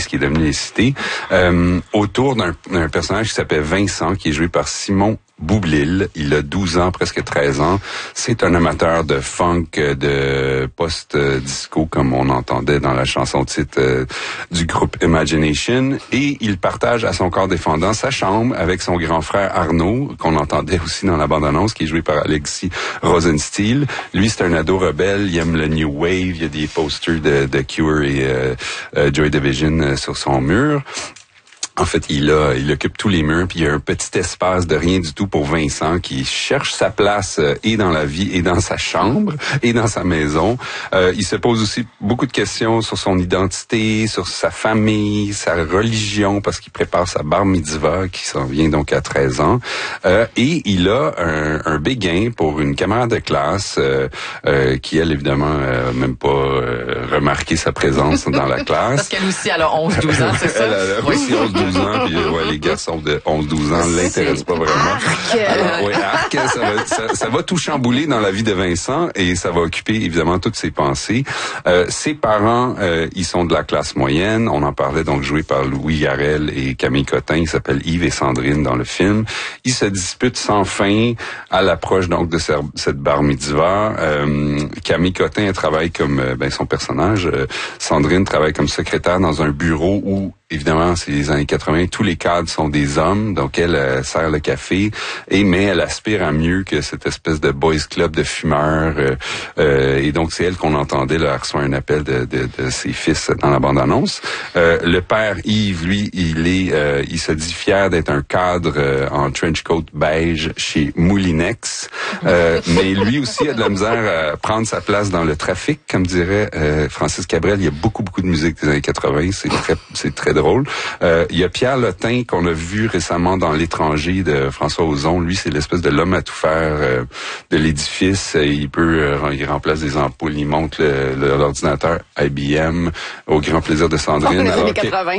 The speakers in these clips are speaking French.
ce qui est devenu Les Cités, autour d'un personnage qui s'appelle Vincent, qui est joué par Simon Boublil. Il a 12 ans, presque 13 ans. C'est un amateur de funk, de post-disco, comme on entendait dans la chanson titre du groupe Imagination. Et il partage à son corps défendant sa chambre avec son grand frère Arnaud, qu'on entendait aussi dans la bande-annonce, qui est joué par Alexis Rosenstiel. Lui, c'est un ado rebelle. Il aime le New Wave. Il y a des posters de Cure et Joy Division sur son mur. En fait, il occupe tous les murs, puis il y a un petit espace de rien du tout pour Vincent qui cherche sa place et dans la vie et dans sa chambre et dans sa maison. Il se pose aussi beaucoup de questions sur son identité, sur sa famille, sa religion, parce qu'il prépare sa bar mitzvah qui s'en vient donc à 13 ans. Et il a un béguin pour une camarade de classe qui, elle, évidemment, même pas remarqué sa présence dans la classe. Parce qu'elle aussi, elle a 11-12 ans, c'est ça? Elle a aussi 11-12 ans, puis les garçons de 11-12 ans ne l'intéressent pas vraiment. Arc, ça va tout chambouler dans la vie de Vincent et ça va occuper évidemment toutes ses pensées. Ses parents, ils sont de la classe moyenne. On en parlait donc joué par Louis Garrel et Camille Cotin. Ils s'appellent Yves et Sandrine dans le film. Ils se disputent sans fin à l'approche donc de cette bar mitzvah. Camille Cotin, elle travaille comme son personnage. Sandrine travaille comme secrétaire dans un bureau où évidemment, c'est les années 80, tous les cadres sont des hommes, donc elle sert le café, mais elle aspire à mieux que cette espèce de boys club de fumeurs, et donc c'est elle qu'on entendait, là, elle reçoit un appel de ses fils dans la bande-annonce. Le père Yves, lui, il se dit fier d'être un cadre en trench coat beige chez Moulinex, mais lui aussi a de la misère à prendre sa place dans le trafic, comme dirait Francis Cabrel. Il y a beaucoup de musique des années 80, c'est très drôle. Il y a Pierre Lotin qu'on a vu récemment dans L'étranger de François Ozon. Lui, c'est l'espèce de l'homme à tout faire de l'édifice. Il remplace des ampoules, il monte l'ordinateur IBM au grand plaisir de Sandrine. Les années 80.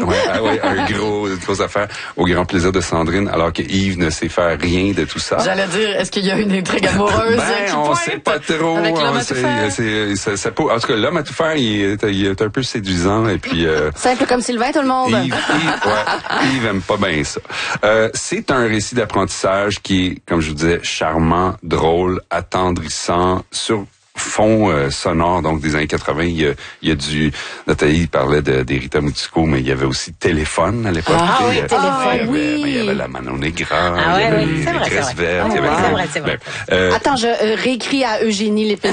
Grosse affaire au grand plaisir de Sandrine, alors que Yves ne sait faire rien de tout ça. J'allais dire, est-ce qu'il y a une intrigue amoureuse qui on pointe sait pas trop. Avec l'homme à tout faire? En tout cas, l'homme à tout faire, il est un peu séduisant et puis simple comme Sylvain, tout le monde. Yves aime pas bien ça. C'est un récit d'apprentissage qui est, comme je vous disais, charmant, drôle, attendrissant, sur fond sonore donc des années 80. Il y a du Nathalie parlait d'Erita Mutisco, mais il y avait aussi Téléphone à l'époque. Téléphone, oui. Il y avait la Manon Negra, il y avait les Graisses Vertes. C'est vrai. Attends, je réécris à Eugénie les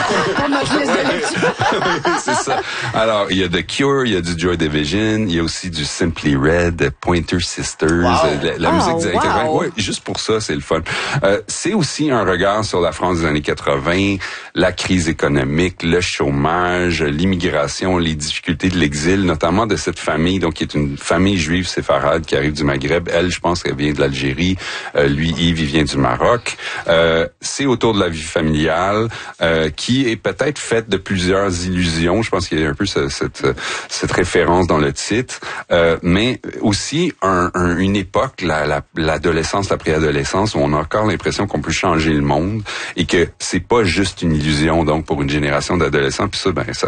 c'est ça. Alors, il y a The Cure, il y a du Joy Division, il y a aussi du Simply Red, Pointer Sisters, la musique des années 80. Ouais, juste pour ça, c'est le fun. C'est aussi un regard sur la France des années 80, la crise économique, le chômage, l'immigration, les difficultés de l'exil, notamment de cette famille, donc qui est une famille juive séfarade qui arrive du Maghreb. Elle, je pense qu'elle vient de l'Algérie. Lui, Yves, il vient du Maroc. C'est autour de la vie familiale qui est peut-être faite de plusieurs illusions. Je pense qu'il y a un peu cette référence dans le titre, mais aussi une époque, l'adolescence, la préadolescence, où on a encore l'impression qu'on peut changer le monde et que c'est pas juste une illusion donc pour une génération d'adolescents. Puis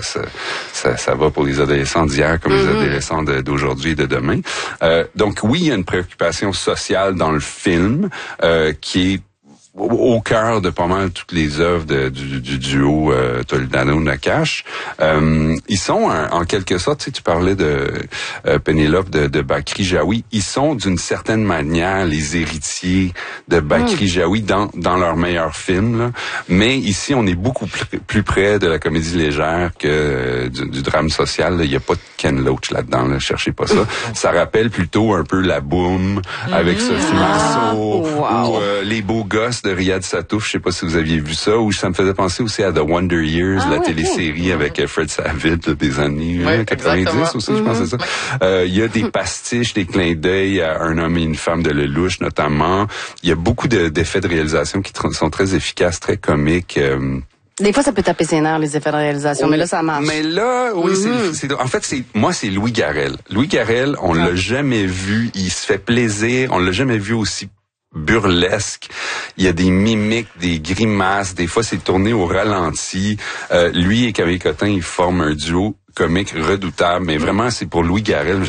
ça va pour les adolescents d'hier comme les adolescents d'aujourd'hui et de demain. Donc oui, il y a une préoccupation sociale dans le film qui est au cœur de pas mal toutes les œuvres du duo Toledano-Nakache. Ils sont en quelque sorte, tu parlais de Pénélope de Bakri Jaoui, ils sont d'une certaine manière les héritiers de Bakri Jaoui dans leur meilleur film, là. Mais ici, on est beaucoup plus près de la comédie légère que du drame social. Il n'y a pas de Ken Loach là-dedans, là, cherchez pas ça. Ça rappelle plutôt un peu La Boum avec Sophie Marceau ou Les Beaux Gosses de Riyad Satouf, je sais pas si vous aviez vu ça, ou ça me faisait penser aussi à The Wonder Years, la télésérie avec Fred Savage des années 90 aussi, je pense que c'est ça. Il y a des pastiches, des clins d'œil à Un homme et une femme de Lelouch notamment. Il y a beaucoup d'effets de réalisation qui sont très efficaces, très comiques. Des fois, ça peut taper ses nerfs, les effets de réalisation, mais là, ça marche. Mais là, oui, en fait, c'est Louis Garrel. Louis Garrel, on l'a jamais vu, il se fait plaisir, on l'a jamais vu aussi burlesque. Il y a des mimiques, des grimaces. Des fois, c'est tourné au ralenti. Lui et Camille Cotin, ils forment un duo comique redoutable. Mais vraiment, c'est pour Louis Garrel.